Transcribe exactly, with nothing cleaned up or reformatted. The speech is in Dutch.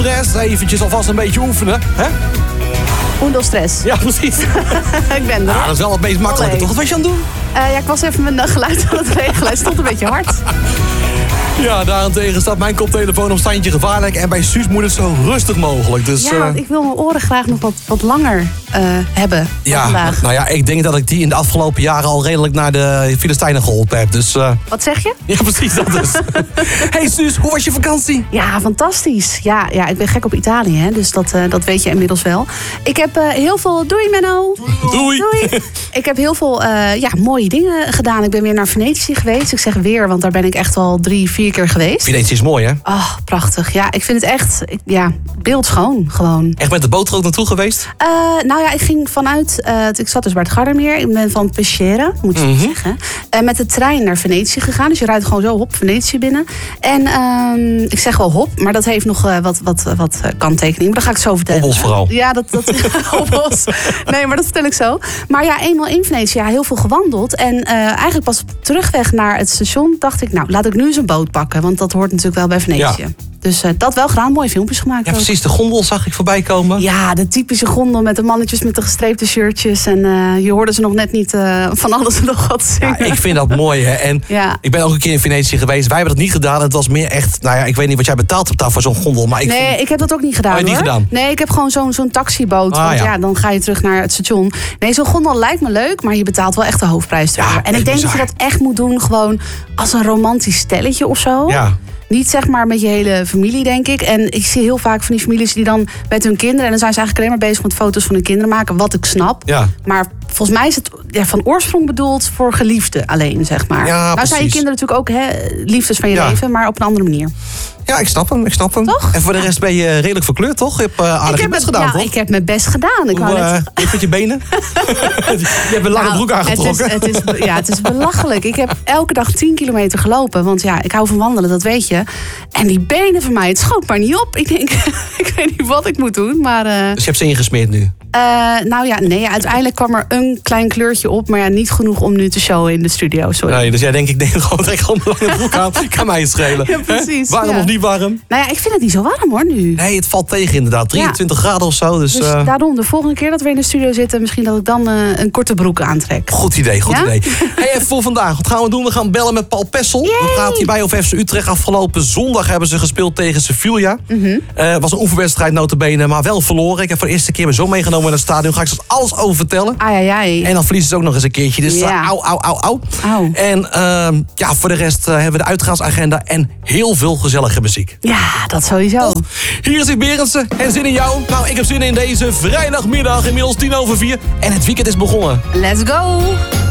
rest, eventjes alvast een beetje oefenen. Hè? Uno stress. Ja, precies. Ik ben er. Ja, dat is wel het meest makkelijke, Allee. toch? Wat was je aan het doen? Uh, ja, ik was even mijn geluid aan het regelen. Het stond een beetje hard. Ja, daarentegen staat mijn koptelefoon op standje gevaarlijk. En bij Suus moet het zo rustig mogelijk. Dus, ja, want uh, ik wil mijn oren graag nog wat, wat langer uh, hebben ja, vandaag. nou ja, ik denk dat ik die in de afgelopen jaren al redelijk naar de Filistijnen geholpen heb. Dus, uh, Wat zeg je? ja, precies dat dus. Hey Suus, hoe was je vakantie? Ja, fantastisch. Ja, ja, ik ben gek op Italië, hè, dus dat, uh, dat weet je inmiddels wel. Ik heb uh, heel veel... Doei, Menno. Doei. Doei. Ik heb heel veel uh, ja, mooie dingen gedaan. Ik ben weer naar Venetië geweest. Ik zeg weer, want daar ben ik echt al drie, vier keer geweest. Venetië is mooi, hè? Oh, prachtig. Ja, ik vind het echt... Ik, ja, beeldschoon, gewoon. Echt met de boot er ook naartoe geweest? Uh, nou ja, ik ging vanuit... Uh, ik zat dus bij het Gardermeer. Ik ben van Peschiera, moet je mm-hmm. zeggen. Uh, met de trein naar Venetië gegaan. Dus je rijdt gewoon zo hop Venetië binnen. En uh, ik zeg wel hop, maar dat heeft nog uh, wat, wat, wat uh, kanttekeningen. Maar dat ga ik zo vertellen. Hobbels vooral. Ja, dat... dat hobbels. Nee, maar dat vertel ik zo. Maar ja, eenmaal in Venetië, ja, heel veel gewandeld. En uh, eigenlijk pas op terugweg naar het station dacht ik... nou, laat ik nu eens een boot pakken. Want dat hoort natuurlijk wel bij Venetië. Ja. Dus uh, dat wel gedaan, mooie filmpjes gemaakt. Ja, ook. precies. De gondel zag ik voorbij komen. Ja, de typische gondel met de mannetjes met de gestreepte shirtjes. En uh, je hoorde ze nog net niet uh, van alles en nog wat zingen. Ja, ik vind dat mooi, hè. En ja. ik ben ook een keer in Venetië geweest. Wij hebben dat niet gedaan. Het was meer echt... Nou ja, ik weet niet wat jij betaald hebt daar voor zo'n gondel. Maar ik nee, vond... ik heb dat ook niet gedaan, oh, niet hoor. gedaan? Nee, ik heb gewoon zo'n zo'n taxiboot. Ah, want ja. ja, dan ga je terug naar het station. Nee, zo'n gondel lijkt me leuk, maar je betaalt wel echt de hoofdprijs ervoor. Ja, en ik denk bizar. dat je dat echt moet doen gewoon als een romantisch stelletje of zo. Ja. Niet zeg maar met je hele familie, denk ik. En ik zie heel vaak van die families die dan met hun kinderen... en dan zijn ze eigenlijk alleen maar bezig met foto's van hun kinderen maken. Wat ik snap. Ja. Maar volgens mij is het ja, van oorsprong bedoeld voor geliefden alleen, zeg maar. Ja, nou zijn je kinderen natuurlijk ook hè, liefdes van je ja. leven, maar op een andere manier. Ja, ik snap hem, ik snap hem. Toch? En voor de rest ben je redelijk verkleurd, toch? Je hebt uh, aardig je best gedaan, ja, toch? ik heb mijn best gedaan. Ik Hoe wou uh, net... ik met je benen? Je hebt een lange nou, broek aangetrokken. Het is, het is, ja, het is belachelijk. Ik heb elke dag tien kilometer gelopen. Want ja, ik hou van wandelen, dat weet je. En die benen van mij, het schoot maar niet op. Ik denk, ik weet niet wat ik moet doen, maar... Uh... Dus je hebt ze ingesmeerd nu? Uh, nou ja, nee, uiteindelijk kwam er een klein kleurtje op. Maar ja, niet genoeg om nu te showen in de studio, sorry. Nee, dus jij denkt, ik denk gewoon, trek gewoon mijn lange broek aan. Kan mij het schelen. Ja, precies. He? Warm ja. of niet warm? Nou ja, ik vind het niet zo warm hoor nu. Nee, het valt tegen inderdaad. drieëntwintig ja. graden of zo. Dus, dus uh... daarom, de volgende keer dat we in de studio zitten... misschien dat ik dan uh, een korte broek aantrek. Goed idee, goed ja? idee. Hey, even voor vandaag. Wat gaan we doen? We gaan bellen met Paul Pessel. Yay! Dat gaat hier bij O V F C Utrecht. Afgelopen zondag hebben ze gespeeld tegen Sevilla. Het mm-hmm. uh, was een oefenwedstrijd nota bene, maar wel verloren. Ik heb voor de eerste keer me zo meegenomen in het stadion. Ga ik straks alles over vertellen. Ai, ai, ai. En dan verliezen ze ook nog eens een keertje. Dus ja. uh, au, au, au, au. au. En uh, ja, voor de rest uh, hebben we de uitgaansagenda en heel veel gezellige muziek. Ja, dat sowieso. Oh, hier is ik Berendsen en zin in jou. Nou, ik heb zin in deze vrijdagmiddag, inmiddels tien over vier. En het weekend is begonnen. Let's go!